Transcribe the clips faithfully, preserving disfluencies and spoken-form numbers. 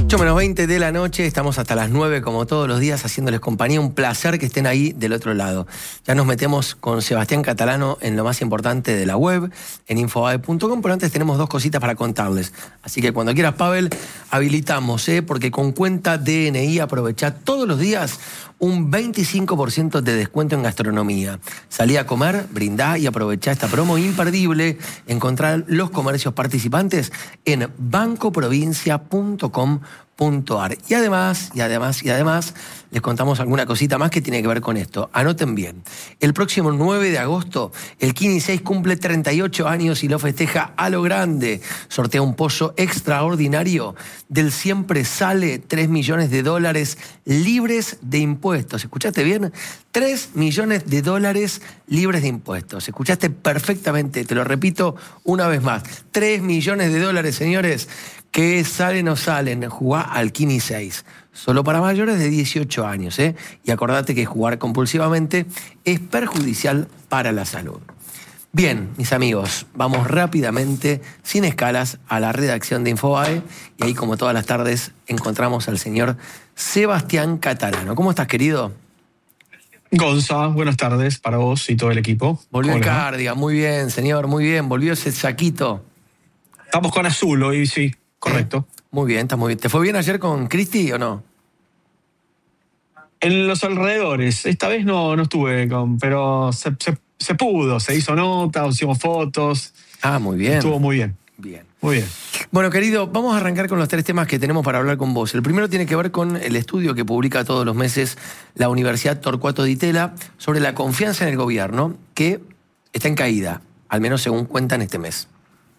ocho menos veinte de la noche, estamos hasta las nueve como todos los días haciéndoles compañía. Un placer que estén ahí del otro lado. Ya nos metemos con Sebastián Catalano en lo más importante de la web, en infobae punto com, pero antes tenemos dos cositas para contarles. Así que cuando quieras, Pavel, habilitamos, ¿eh? Porque con cuenta D N I aprovecha todos los días un veinticinco por ciento de descuento en gastronomía. Salí a comer, brindá y aprovechá esta promo imperdible. Encontrar los comercios participantes en banco provincia punto com punto ar. Y además, y además, y además, les contamos alguna cosita más que tiene que ver con esto. Anoten bien. El próximo nueve de agosto, el Kini seis cumple treinta y ocho años y lo festeja a lo grande. Sortea un pollo extraordinario. Del siempre sale tres millones de dólares libres de impuestos. ¿Escuchaste bien? tres millones de dólares libres de impuestos. Escuchaste perfectamente, te lo repito una vez más. tres millones de dólares, señores, que salen o salen. Jugá al Kini seis. Solo para mayores de dieciocho años, ¿eh? Y acordate que jugar compulsivamente es perjudicial para la salud. Bien, mis amigos, vamos rápidamente, sin escalas, a la redacción de Infobae. Y ahí, como todas las tardes, encontramos al señor Sebastián Catalano. ¿Cómo estás, querido? Gonza, buenas tardes para vos y todo el equipo. Volvió el Cardigan, muy bien, señor, muy bien. Volvió ese saquito. Estamos con azul hoy, sí, correcto. ¿Eh? Muy bien, está muy bien. ¿Te fue bien ayer con Cristi o no? En los alrededores. Esta vez no, no estuve con, pero se, se, se pudo, se hizo nota, hicimos fotos. Ah, muy bien. Estuvo muy bien. Bien. Muy bien. Bueno, querido, vamos a arrancar con los tres temas que tenemos para hablar con vos. El primero tiene que ver con el estudio que publica todos los meses la Universidad Torcuato Di Tella sobre la confianza en el gobierno, que está en caída, al menos según cuentan este mes.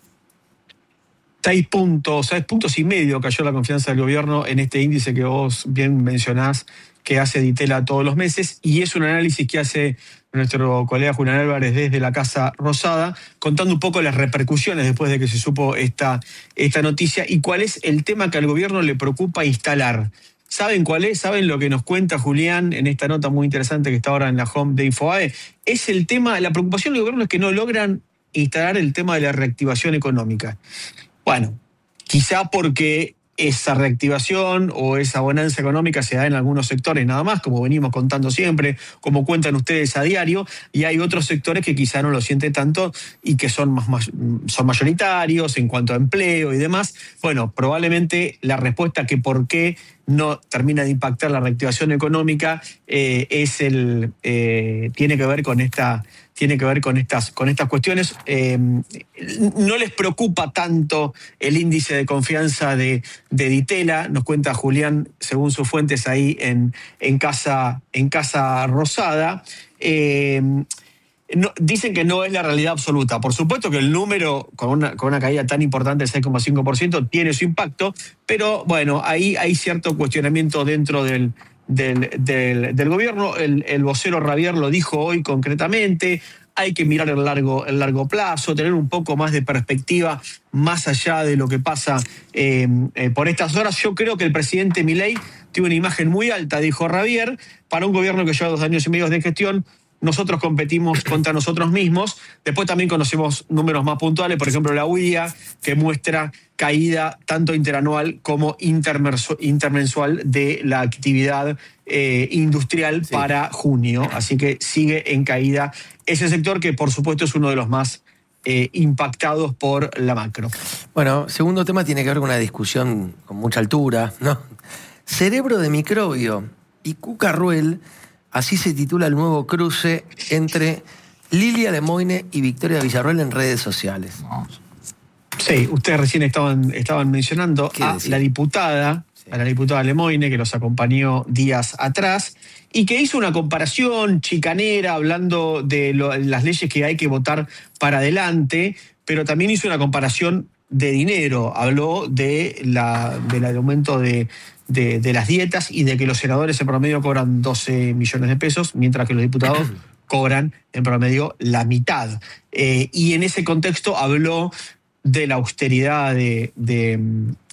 Seis puntos, seis puntos y medio cayó la confianza del gobierno en este índice que vos bien mencionás, que hace Di Tella todos los meses, y es un análisis que hace nuestro colega Julián Álvarez desde la Casa Rosada, contando un poco las repercusiones después de que se supo esta, esta noticia y cuál es el tema que al gobierno le preocupa instalar. ¿Saben cuál es? ¿Saben lo que nos cuenta Julián en esta nota muy interesante que está ahora en la home de Infobae? Es el tema, la preocupación del gobierno es que no logran instalar el tema de la reactivación económica. Bueno, quizá porque esa reactivación o esa bonanza económica se da en algunos sectores nada más, como venimos contando siempre, como cuentan ustedes a diario, y hay otros sectores que quizá no lo sienten tanto y que son, más, son mayoritarios en cuanto a empleo y demás. Bueno, probablemente la respuesta que por qué no termina de impactar la reactivación económica eh, es el eh, tiene que ver con esta tiene que ver con estas con estas cuestiones. Eh, no les preocupa tanto el índice de confianza de, de Di Tella, nos cuenta Julián según sus fuentes ahí en, en casa en Casa Rosada. Eh, No, dicen que no es la realidad absoluta. Por supuesto que el número, con una, con una caída tan importante del seis coma cinco por ciento, tiene su impacto, pero bueno, ahí hay cierto cuestionamiento dentro del, del, del, del gobierno. El, el vocero Ravier lo dijo hoy concretamente. Hay que mirar el largo, el largo plazo, tener un poco más de perspectiva más allá de lo que pasa eh, eh, por estas horas. Yo creo que el presidente Milei tiene una imagen muy alta, dijo Ravier, para un gobierno que lleva dos años y medio de gestión. Nosotros competimos contra nosotros mismos. Después también conocemos números más puntuales, por ejemplo la U I A, que muestra caída tanto interanual como intermensual de la actividad eh, industrial sí. para junio. Así que sigue en caída ese sector que por supuesto es uno de los más eh, impactados por la macro. Bueno, segundo tema tiene que ver con una discusión con mucha altura, ¿no? Cerebro de microbio y Cuca Ruel. Así se titula el nuevo cruce entre Lilia Lemoine y Victoria Villarroel en redes sociales. Sí, ustedes recién estaban, estaban mencionando a decir? la diputada, sí. a la diputada Lemoine, que los acompañó días atrás, y que hizo una comparación chicanera hablando de lo, las leyes que hay que votar para adelante, pero también hizo una comparación de dinero. Habló de la, del aumento de... De, de las dietas y de que los senadores en promedio cobran doce millones de pesos, mientras que los diputados cobran en promedio la mitad. Eh, y en ese contexto habló de la austeridad de, de,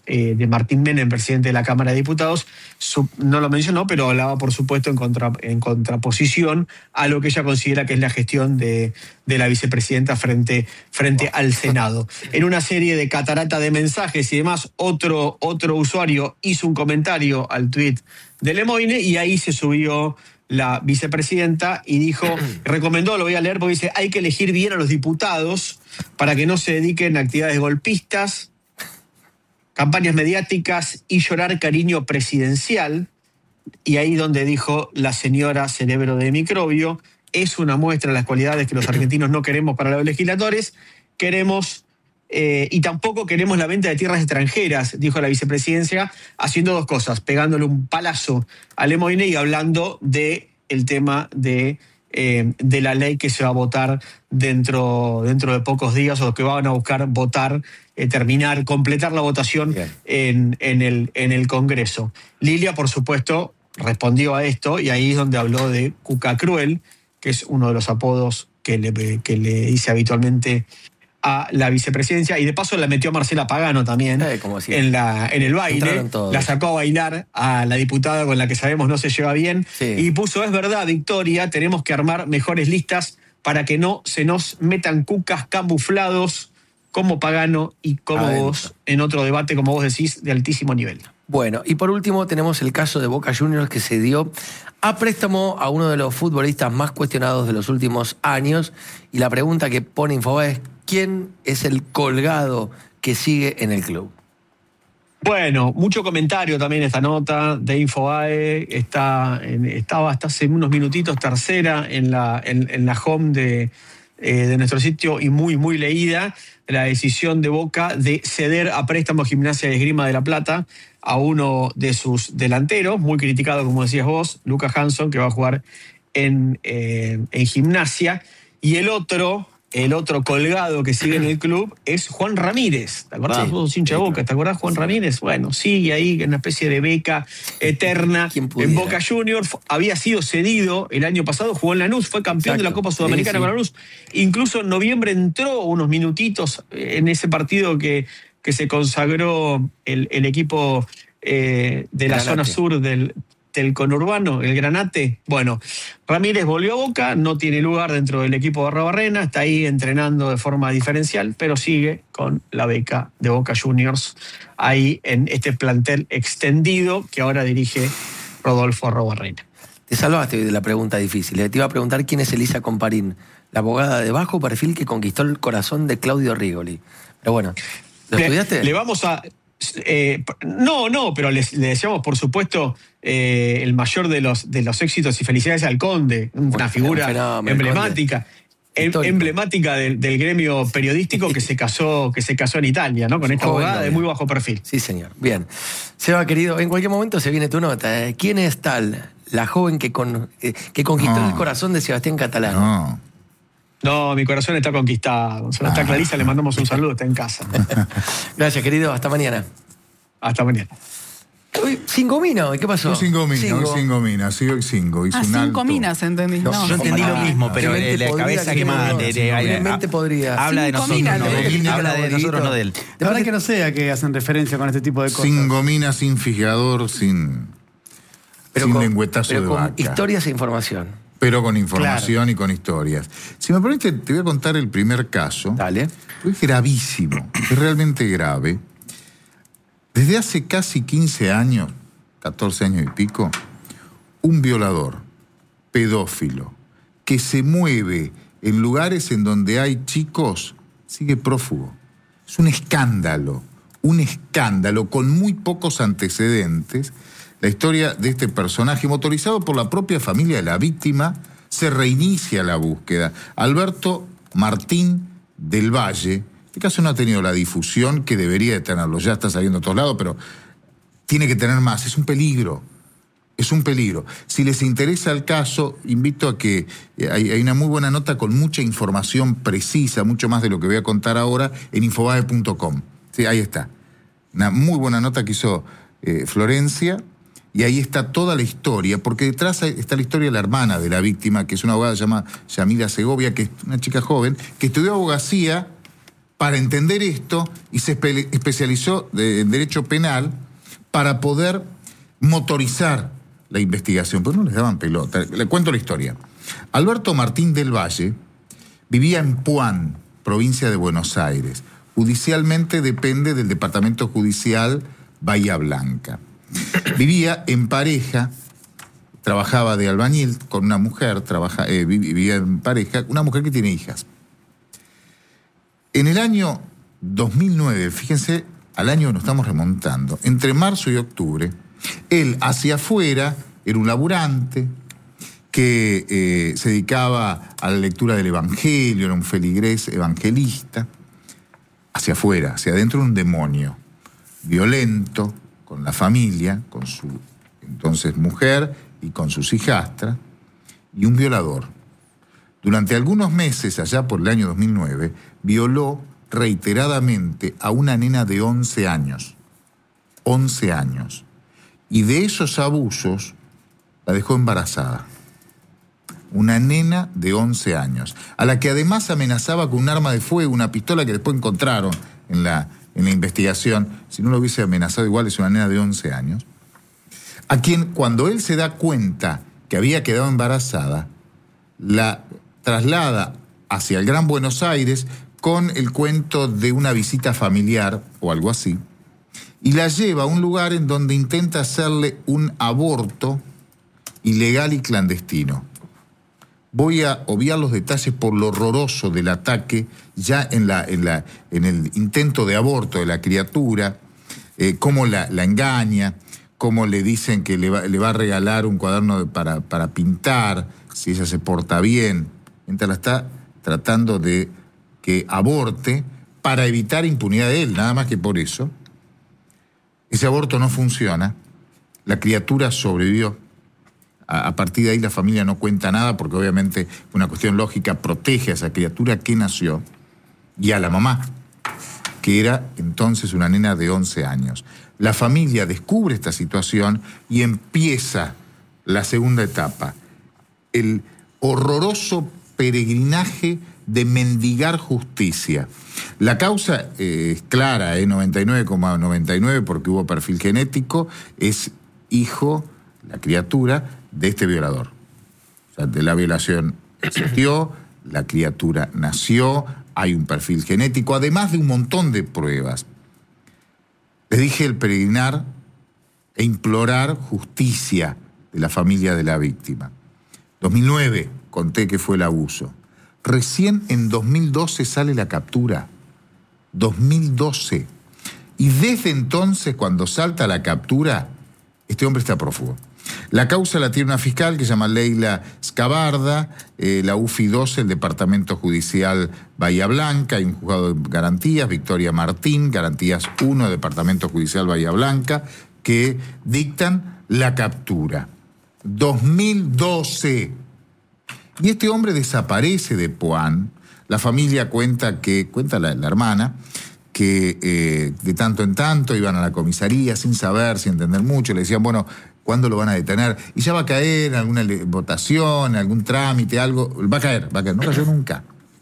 eh, de Martín Menem, presidente de la Cámara de Diputados, su, no lo mencionó, pero hablaba, por supuesto, en, contra, en contraposición a lo que ella considera que es la gestión de, de la vicepresidenta frente, frente al Senado. En una serie de catarata de mensajes y demás, otro, otro usuario hizo un comentario al tuit de Lemoine y ahí se subió la vicepresidenta y dijo, recomendó, lo voy a leer porque dice, hay que elegir bien a los diputados para que no se dediquen a actividades golpistas, campañas mediáticas y llorar cariño presidencial. Y ahí donde dijo la señora cerebro de microbio, es una muestra de las cualidades que los argentinos no queremos para los legisladores, queremos... Eh, y tampoco queremos la venta de tierras extranjeras, dijo la vicepresidencia, haciendo dos cosas, pegándole un palazo a Lemoine y hablando del tema de, eh, de la ley que se va a votar dentro, dentro de pocos días, o que van a buscar votar, eh, terminar, completar la votación en, en, el, en el Congreso. Lilia, por supuesto, respondió a esto y ahí es donde habló de Cuca Cruel, que es uno de los apodos que le, que le dice habitualmente a la vicepresidencia, y de paso la metió a Marcela Pagano también eh, como si en, la, en el baile, la sacó a bailar a la diputada con la que sabemos no se lleva bien, sí. Y puso, es verdad, Victoria, tenemos que armar mejores listas para que no se nos metan cucas camuflados como Pagano y como Adentro. Vos, en otro debate, como vos decís, de altísimo nivel. Bueno, y por último tenemos el caso de Boca Juniors, que se dio a préstamo a uno de los futbolistas más cuestionados de los últimos años, y la pregunta que pone Infobae es, ¿quién es el colgado que sigue en el club? Bueno, mucho comentario también esta nota de Infobae. Está en, estaba hasta hace unos minutitos tercera en la, en, en la home de, eh, de nuestro sitio y muy, muy leída. La decisión de Boca de ceder a préstamo Gimnasia de Esgrima de La Plata a uno de sus delanteros, muy criticado, como decías vos, Lucas Hanson, que va a jugar en, eh, en Gimnasia. Y el otro... El otro colgado que sigue en el club es Juan Ramírez. ¿Te acordás? Sí, vos, hincha sí, Boca, ¿te acordás, Juan sí. Ramírez? Bueno, sigue ahí en una especie de beca eterna en Boca Juniors. Había sido cedido el año pasado, jugó en Lanús, fue campeón Exacto. de la Copa Sudamericana sí, sí. con Lanús. Incluso en noviembre entró unos minutitos en ese partido que, que se consagró el, el equipo eh, de la Granate. Zona sur del... del conurbano, el Granate. Bueno, Ramírez volvió a Boca, no tiene lugar dentro del equipo de Arrobarrena, está ahí entrenando de forma diferencial, pero sigue con la beca de Boca Juniors ahí en este plantel extendido que ahora dirige Rodolfo Arrobarrena. Te salvaste de la pregunta difícil. Te iba a preguntar quién es Elisa Comparín, la abogada de bajo perfil que conquistó el corazón de Claudio Rigoli. Pero bueno, ¿lo le, estudiaste? Le vamos a... Eh, no, no, pero le, le deseamos, por supuesto, eh, el mayor de los, de los éxitos y felicidades al Conde, una bueno, figura fenómeno, emblemática, em, emblemática del, del gremio periodístico que se casó, que se casó en Italia, ¿no? Con esta abogada de muy bajo perfil. Sí, señor. Bien. Seba, querido, en cualquier momento se viene tu nota. ¿eh? ¿Quién es tal, la joven que, con, eh, que conquistó no. el corazón de Sebastián Catalano? No. No, mi corazón está conquistado. Solo está Clarisa, le mandamos un saludo, está en casa. Gracias, querido. Hasta mañana. Hasta mañana. Hoy, cinco minas, ¿qué pasó? Hoy cinco minas, hoy cinco minas, sí, hoy cinco. Ah, cinco minas, entendí. No, no, yo entendí lo mismo, pero eh, la cabeza quemada. Obviamente podría. Habla de nosotros, minas, no de él. Habla de nosotros, no de él. La verdad que no sé a qué hacen referencia con este tipo de cosas. Cinco minas, sin figador, sin, pero sin con, lengüetazo pero de con vaca. Historias e información. Pero con información claro. y con historias. Si me permite, te voy a contar el primer caso. Dale. Es gravísimo, es realmente grave. Desde hace casi quince años, catorce años y pico, un violador, pedófilo, que se mueve en lugares en donde hay chicos, sigue prófugo. Es un escándalo, un escándalo con muy pocos antecedentes. La historia de este personaje, motorizado por la propia familia de la víctima, se reinicia la búsqueda. Alberto Martín del Valle, este caso no ha tenido la difusión que debería de tenerlo, ya está saliendo a todos lados, pero tiene que tener más, es un peligro, es un peligro. Si les interesa el caso, invito a que hay, hay una muy buena nota con mucha información precisa, mucho más de lo que voy a contar ahora, en infobae punto com. Sí, ahí está. Una muy buena nota que hizo eh, Florencia, y ahí está toda la historia, porque detrás está la historia de la hermana de la víctima, que es una abogada llamada Yamila Segovia, que es una chica joven, que estudió abogacía para entender esto y se espe- especializó en derecho penal para poder motorizar la investigación, pero no les daban pelota. Le cuento la historia. Alberto Martín del Valle vivía en Puan, provincia de Buenos Aires. Judicialmente depende del Departamento Judicial Bahía Blanca. Vivía en pareja, trabajaba de albañil con una mujer, trabaja, eh, vivía en pareja, una mujer que tiene hijas. En el año dos mil nueve, fíjense, al año que nos estamos remontando, entre marzo y octubre, él hacia afuera era un laburante que eh, se dedicaba a la lectura del Evangelio, era un feligrés evangelista. Hacia afuera, hacia adentro, un demonio violento con la familia, con su entonces mujer y con sus hijastras, y un violador. Durante algunos meses, allá por el año dos mil nueve, violó reiteradamente a una nena de once años. once años. Y de esos abusos la dejó embarazada. Una nena de once años, a la que además amenazaba con un arma de fuego, una pistola que después encontraron en la, en la investigación. Si no lo hubiese amenazado igual, es una nena de once años. A quien, cuando él se da cuenta que había quedado embarazada, la traslada hacia el Gran Buenos Aires con el cuento de una visita familiar o algo así, y la lleva a un lugar en donde intenta hacerle un aborto ilegal y clandestino. Voy a obviar los detalles por lo horroroso del ataque ya en, la, en, la, en el intento de aborto de la criatura, eh, cómo la, la engaña, cómo le dicen que le va, le va a regalar un cuaderno de, para, para pintar, si ella se porta bien, mientras la está tratando de que aborte para evitar impunidad de él, nada más que por eso. Ese aborto no funciona, la criatura sobrevivió. A partir de ahí la familia no cuenta nada porque obviamente una cuestión lógica protege a esa criatura que nació y a la mamá, que era entonces una nena de once años. La familia descubre esta situación y empieza la segunda etapa, el horroroso peregrinaje de mendigar justicia. La causa eh, es clara, eh, noventa y nueve coma noventa y nueve porque hubo perfil genético, es hijo, la criatura, de este violador. O sea, de la violación existió, la criatura nació, hay un perfil genético, además de un montón de pruebas. Les dije el peregrinar e implorar justicia de la familia de la víctima. dos mil nueve conté que fue el abuso. Recién en dos mil doce sale la captura. dos mil doce. Y desde entonces, cuando salta la captura, este hombre está prófugo. La causa la tiene una fiscal que se llama Leila Scabarda, eh, la U F I doce, el Departamento Judicial Bahía Blanca, hay un juzgado de garantías, Victoria Martín, garantías uno, Departamento Judicial Bahía Blanca, que dictan la captura. dos mil doce. Y este hombre desaparece de Puan. La familia cuenta que, cuenta la, la hermana, que eh, de tanto en tanto iban a la comisaría sin saber, sin entender mucho, le decían, bueno, ¿cuándo lo van a detener? Y ya va a caer en alguna votación, en algún trámite, algo. Va a caer, va a caer. No cayó nunca.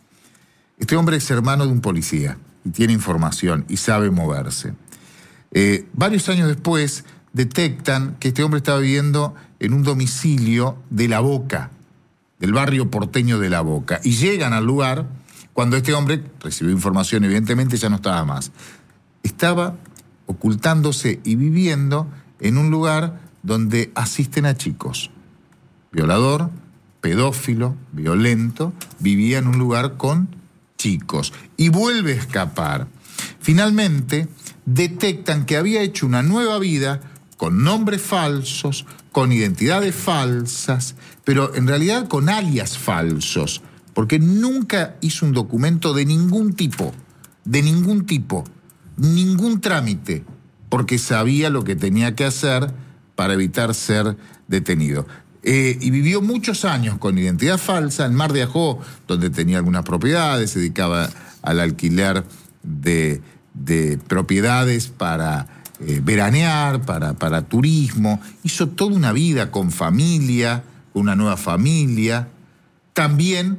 Este hombre es hermano de un policía y tiene información y sabe moverse. Eh, varios años después detectan que este hombre estaba viviendo en un domicilio de La Boca, del barrio porteño de La Boca. Y llegan al lugar cuando este hombre recibió información, evidentemente ya no estaba más. Estaba ocultándose y viviendo en un lugar donde asisten a chicos. Violador, pedófilo, violento, vivía en un lugar con chicos y vuelve a escapar. Finalmente, detectan que había hecho una nueva vida con nombres falsos, con identidades falsas, pero en realidad con alias falsos, porque nunca hizo un documento de ningún tipo, de ningún tipo, ningún trámite, porque sabía lo que tenía que hacer para evitar ser detenido. Eh, y vivió muchos años con identidad falsa en Mar de Ajó, donde tenía algunas propiedades, se dedicaba al alquiler de, de propiedades para eh, veranear, para, para turismo. Hizo toda una vida con familia, una nueva familia. También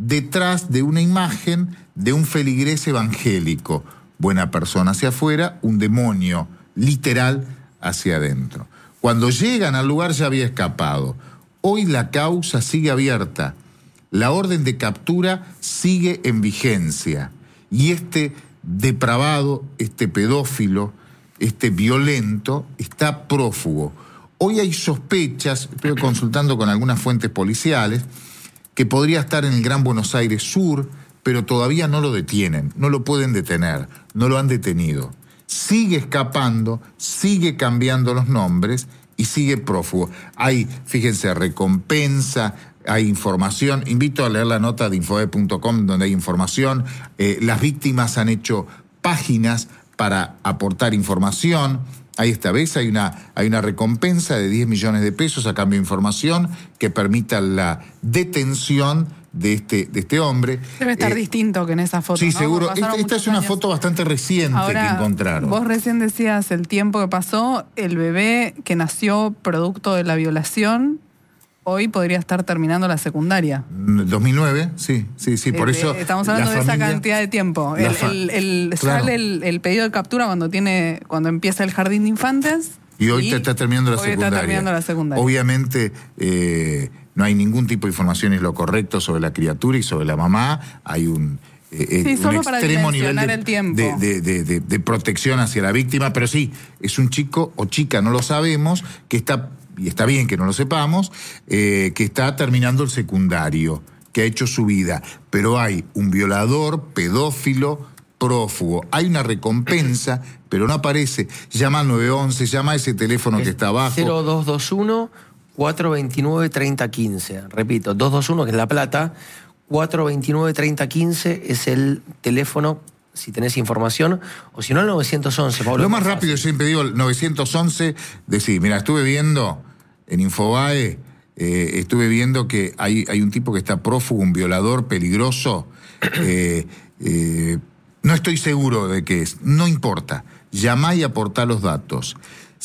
detrás de una imagen de un feligrés evangélico. Buena persona hacia afuera, un demonio literal hacia adentro. Cuando llegan al lugar ya había escapado. Hoy la causa sigue abierta. La orden de captura sigue en vigencia. Y este depravado, este pedófilo, este violento, está prófugo. Hoy hay sospechas, estoy consultando con algunas fuentes policiales, que podría estar en el Gran Buenos Aires Sur, pero todavía no lo detienen, no lo pueden detener, no lo han detenido. Sigue escapando, sigue cambiando los nombres y sigue prófugo. Hay, fíjense, recompensa, hay información. Invito a leer la nota de infobae punto com donde hay información. Eh, las víctimas han hecho páginas para aportar información. Ahí esta vez hay una, hay una recompensa de diez millones de pesos a cambio de información que permita la detención de este, de este hombre. Debe estar eh, distinto que en esa foto. Sí, ¿no? seguro. Esta, esta es una años. foto bastante reciente. Ahora, que encontraron. Vos recién decías el tiempo que pasó, el bebé que nació producto de la violación, hoy podría estar terminando la secundaria. dos mil nueve, sí, sí, sí, por Eh, eso... Estamos hablando de familia, esa cantidad de tiempo. El, fa- el, el, claro. Sale el, el pedido de captura cuando tiene cuando empieza el jardín de infantes. Y hoy te está terminando la hoy secundaria. Está terminando la secundaria. Obviamente eh, no hay ningún tipo de información es lo correcto sobre la criatura y sobre la mamá. Hay un, eh, Sí, un solo para extremo nivel dimensionar de, el tiempo. de, de, de, de, de protección hacia la víctima, pero sí, es un chico o chica, no lo sabemos, que está, y está bien que no lo sepamos, eh, que está terminando el secundario, que ha hecho su vida. Pero hay un violador, pedófilo, prófugo. Hay una recompensa, pero no aparece. Llama al nueve once, llama a ese teléfono que está abajo. cero dos dos uno, cuatro dos nueve, tres cero uno cinco. Repito, dos dos uno, que es La Plata, cuatro dos nueve, tres cero uno cinco es el teléfono, si tenés información, o si no, el nueve once, Pablo. Lo más rápido, yo siempre digo, el nueve once, decir, mira, estuve viendo en Infobae, eh, estuve viendo que hay, hay un tipo que está prófugo, un violador peligroso, eh, eh, no estoy seguro de qué es, no importa, llamá y aportá los datos.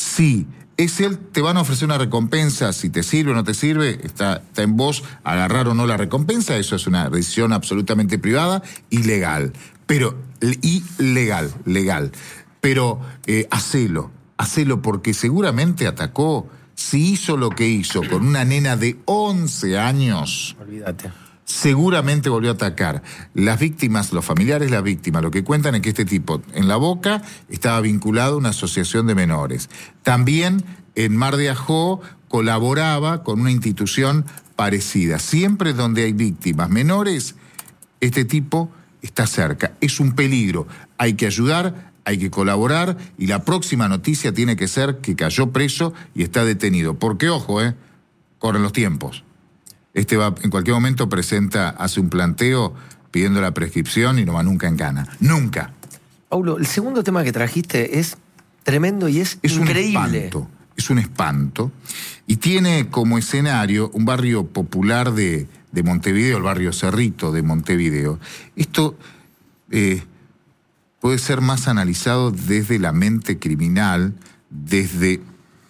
Si es él, te van a ofrecer una recompensa, si te sirve o no te sirve, está, está en vos agarrar o no la recompensa, eso es una decisión absolutamente privada y legal, pero, y legal, legal, pero eh, hacelo, hacelo porque seguramente atacó, si hizo lo que hizo con una nena de once años... Olvídate. Seguramente volvió a atacar. Las víctimas, los familiares de la víctima, lo que cuentan es que este tipo en La Boca estaba vinculado a una asociación de menores. También en Mar de Ajó colaboraba con una institución parecida. Siempre donde hay víctimas menores, este tipo está cerca. Es un peligro. Hay que ayudar, hay que colaborar y la próxima noticia tiene que ser que cayó preso y está detenido. Porque, ojo, eh, corren los tiempos. Este va, en cualquier momento presenta, hace un planteo pidiendo la prescripción y no va nunca en cana. Nunca. Paulo, el segundo tema que trajiste es tremendo y es, Es increíble. un espanto. Es un espanto. Y tiene como escenario un barrio popular de, de Montevideo, el barrio Cerrito de Montevideo. Esto eh, puede ser más analizado desde la mente criminal, desde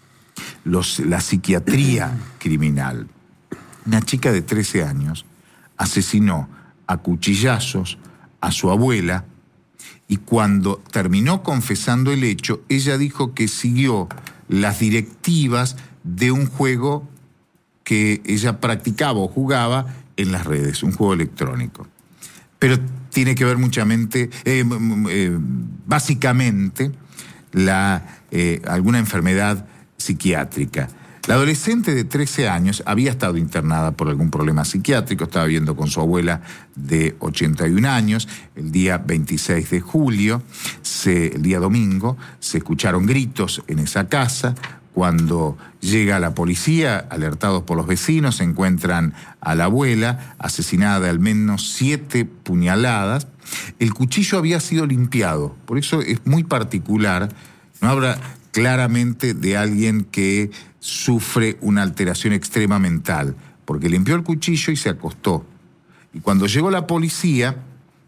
los, la psiquiatría criminal. Una chica de trece años asesinó a cuchillazos a su abuela y cuando terminó confesando el hecho, ella dijo que siguió las directivas de un juego que ella practicaba o jugaba en las redes, un juego electrónico. Pero tiene que ver muchamente, eh, eh, básicamente, la, eh, alguna enfermedad psiquiátrica. La adolescente de trece años había estado internada por algún problema psiquiátrico, estaba viviendo con su abuela de ochenta y un años. El día veintiséis de julio, se, el día domingo, se escucharon gritos en esa casa. Cuando llega la policía, alertados por los vecinos, encuentran a la abuela asesinada de al menos siete puñaladas. El cuchillo había sido limpiado, por eso es muy particular. No habla claramente de alguien que sufre una alteración extrema mental, porque limpió el cuchillo y se acostó. Y cuando llegó la policía,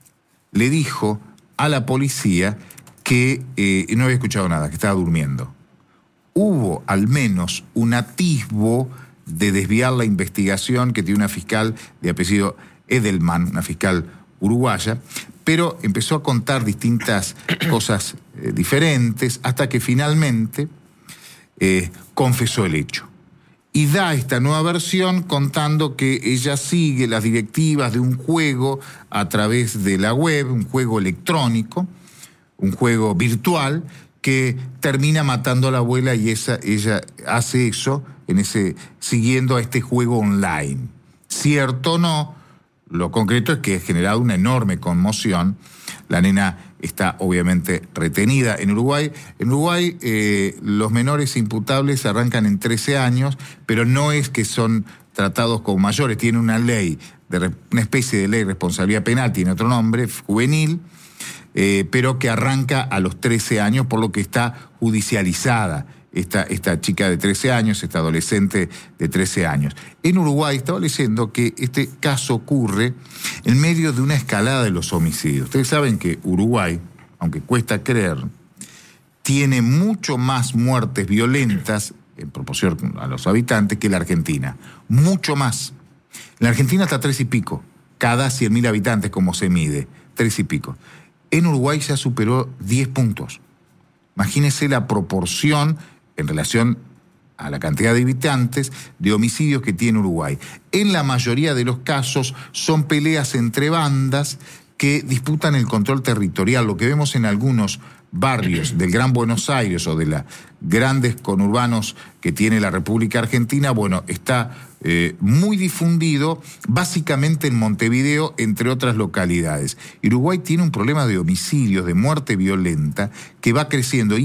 le dijo a la policía que eh, no había escuchado nada, que estaba durmiendo. Hubo al menos un atisbo de desviar la investigación que tiene una fiscal de apellido Edelman, una fiscal uruguaya, pero empezó a contar distintas cosas eh, diferentes hasta que finalmente eh, confesó el hecho. Y da esta nueva versión contando que ella sigue las directivas de un juego a través de la web, un juego electrónico, un juego virtual, que termina matando a la abuela y esa, ella hace eso en ese, siguiendo a este juego online. Cierto o no, lo concreto es que ha generado una enorme conmoción. La nena está obviamente retenida en Uruguay. En Uruguay eh, los menores imputables arrancan en trece años, pero no es que son tratados como mayores. Tiene una ley, de, una especie de ley de responsabilidad penal, tiene otro nombre, juvenil, eh, pero que arranca a los trece años, por lo que está judicializada esta, esta chica de trece años, esta adolescente de trece años. En Uruguay estaba leyendo que este caso ocurre en medio de una escalada de los homicidios. Ustedes saben que Uruguay, aunque cuesta creer, tiene mucho más muertes violentas en proporción a los habitantes que la Argentina. Mucho más. En la Argentina está tres y pico, cada cien mil habitantes, como se mide, tres y pico. En Uruguay ya superó diez puntos. Imagínense la proporción en relación a la cantidad de habitantes de homicidios que tiene Uruguay. En la mayoría de los casos son peleas entre bandas que disputan el control territorial. Lo que vemos en algunos barrios del Gran Buenos Aires o de los grandes conurbanos que tiene la República Argentina, bueno, está eh, muy difundido, básicamente en Montevideo, entre otras localidades. Uruguay tiene un problema de homicidios, de muerte violenta, que va creciendo.